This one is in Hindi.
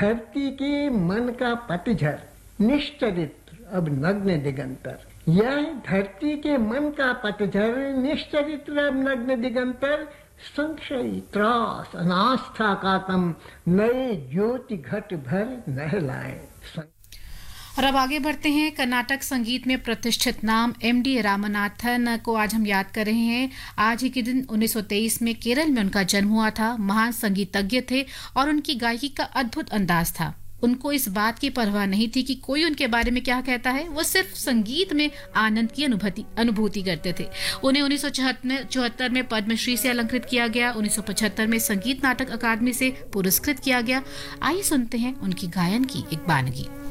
धरती के मन का पतझर, निश्चरित्र अब नग्न दिगंतर। यह धरती के मन का पतझर, निश्चरित्र अब नग्न दिगंतर। संशय, त्रास, अनास्था का तम नए ज्योति घट भर नहलाए। और अब आगे बढ़ते हैं। कर्नाटक संगीत में प्रतिष्ठित नाम एमडी रामनाथन को आज हम याद कर रहे हैं। आज ही के दिन 1923 में केरल में उनका जन्म हुआ था। महान संगीतज्ञ थे और उनकी गायकी का अद्भुत अंदाज था। उनको इस बात की परवाह नहीं थी कि कोई उनके बारे में क्या कहता है, वो सिर्फ संगीत में आनंद की अनुभूति करते थे। उन्हें 1974 में पद्मश्री से अलंकृत किया गया। 1975 में संगीत नाटक अकादमी से पुरस्कृत किया गया। आइए सुनते हैं उनकी गायन की एक बानगी।